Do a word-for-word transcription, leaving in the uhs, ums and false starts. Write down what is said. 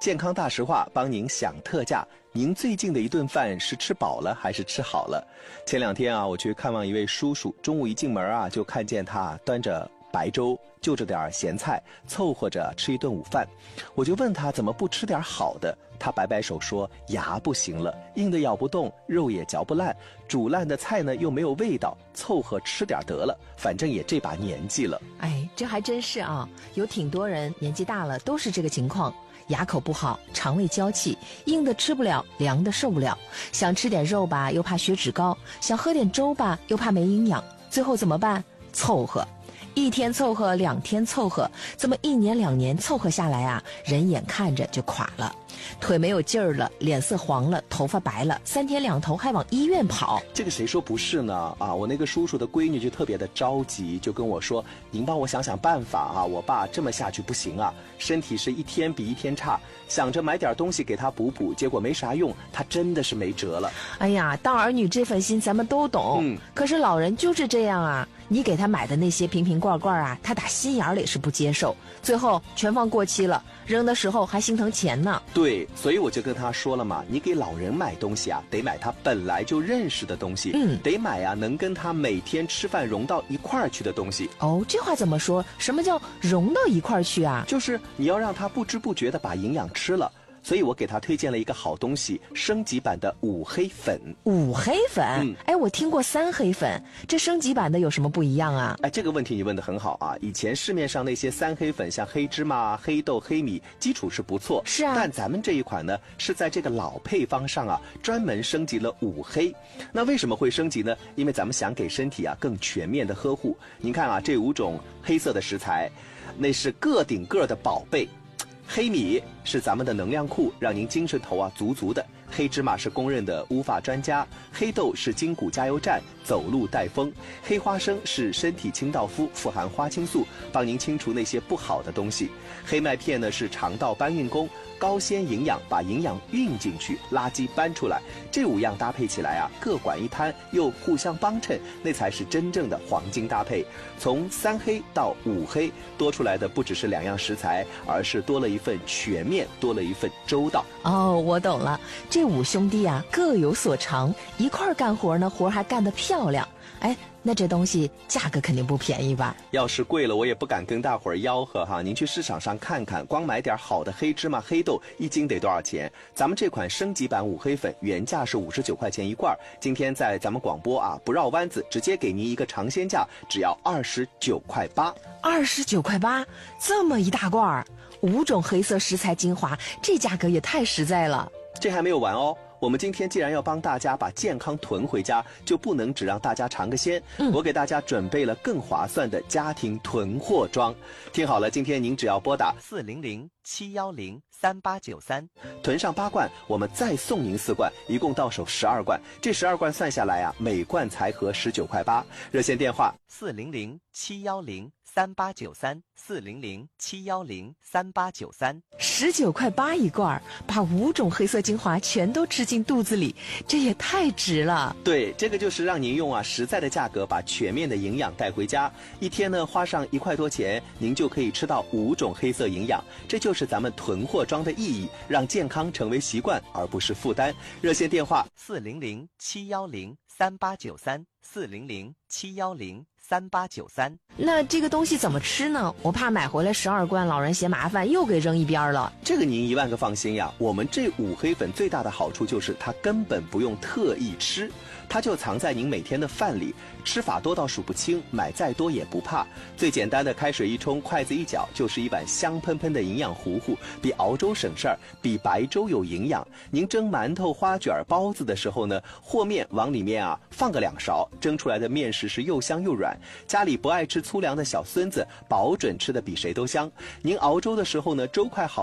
健康大实话帮您享特价。您最近的一顿饭是吃饱了还是吃好了？前两天啊，我去看望一位叔叔，中午一进门啊，就看见他端着白粥，就着点咸菜，凑合着吃一顿午饭。我就问他怎么不吃点好的，他摆摆手说牙不行了，硬的咬不动，肉也嚼不烂，煮烂的菜呢又没有味道，凑合吃点得了，反正也这把年纪了。 哎，这还真是啊，有挺多人年纪大了都是这个情况。牙口不好，肠胃娇气，硬的吃不了，凉的受不了，想吃点肉吧又怕血脂高，想喝点粥吧又怕没营养，最后怎么办？凑合，一天凑合，两天凑合，这么一年两年凑合下来啊，人眼看着就垮了，腿没有劲儿了，脸色黄了，头发白了，三天两头还往医院跑。 这个谁说不是呢？啊，我那个叔叔的闺女就特别的着急，就跟我说，您帮我想想办法啊，我爸这么下去不行啊，身体是一天比一天差，想着买点东西给他补补，结果没啥用，他真的是没辙了。 哎呀，当儿女这份心咱们都懂，嗯，可是老人就是这样啊，你给他买的那些瓶瓶罐罐啊，他打心眼里是不接受，最后全放过期了，扔的时候还心疼钱呢。 对，所以我就跟他说了嘛，你给老人买东西啊，得买他本来就认识的东西，嗯，得买啊能跟他每天吃饭融到一块儿去的东西。 哦，这话怎么说？什么叫融到一块儿去啊？ 就是你要让他不知不觉的把营养吃了。所以我给他推荐了一个好东西，升级版的五黑粉。 五黑粉？嗯，哎，我听过三黑粉，这升级版的有什么不一样啊？ 哎，这个问题你问得很好啊！以前市面上那些三黑粉，像黑芝麻、黑豆、黑米，基础是不错， 是啊。 但咱们这一款呢，是在这个老配方上啊，专门升级了五黑。那为什么会升级呢？因为咱们想给身体啊更全面的呵护。您看啊，这五种黑色的食材，那是个顶个的宝贝。黑米是咱们的能量库，让您精神头啊足足的。黑芝麻是公认的乌发专家，黑豆是筋骨加油站，走路带风。黑花生是身体清道夫，富含花青素，帮您清除那些不好的东西。黑麦片呢是肠道搬运工，高纤营养，把营养运进去，垃圾搬出来。这五样搭配起来啊，各管一摊，又互相帮衬，那才是真正的黄金搭配。从三黑到五黑，多出来的不只是两样食材，而是多了一份全面，多了一份周到。 哦，我懂了，这五兄弟啊各有所长，一块儿干活呢，活还干得漂亮。哎，那这东西价格肯定不便宜吧？ 要是贵了，我也不敢跟大伙儿吆喝哈。您去市场上看看，光买点好的黑芝麻、黑豆，一斤得多少钱？咱们这款升级版五黑粉原价是五十九块钱一罐，今天在咱们广播啊，不绕弯子，直接给您一个尝鲜价，只要二十九块八。 二十九块八，这么一大罐儿，五种黑色食材精华，这价格也太实在了。 这还没有完哦。我们今天既然要帮大家把健康囤回家，就不能只让大家尝个鲜。嗯，我给大家准备了更划算的家庭囤货装。听好了，今天您只要拨打四零零七幺零三八九三，囤上八罐，我们再送您四罐，一共到手十二罐。这十二罐算下来啊，每罐才合十九块八。热线电话四零零七幺零三八九三，四零零七幺零三八九三， 十九块八一罐，把五种黑色精华全都吃进肚子里，这也太值了。 对，这个就是让您用啊实在的价格把全面的营养带回家。一天呢花上一块多钱，您就可以吃到五种黑色营养，这就是咱们囤货装的意义，让健康成为习惯而不是负担。热线电话四零零七幺零三八九三，四零零七幺零三八九三。 那这个东西怎么吃呢？我怕买回来十二罐，老人嫌麻烦，又给扔一边了。 这个您一万个放心呀，我们这五黑粉最大的好处就是它根本不用特意吃，它就藏在您每天的饭里，吃法多到数不清，买再多也不怕。最简单的开水一冲，筷子一搅，就是一碗香喷喷的营养糊糊，比熬粥省事儿，比白粥有营养。您蒸馒头、花卷、包子的时候呢，和面往里面啊放个两勺，蒸出来的面食是又香又软。家里不爱吃粗粮的小孙子，保准吃的比谁都香。您熬粥的时候呢，粥快好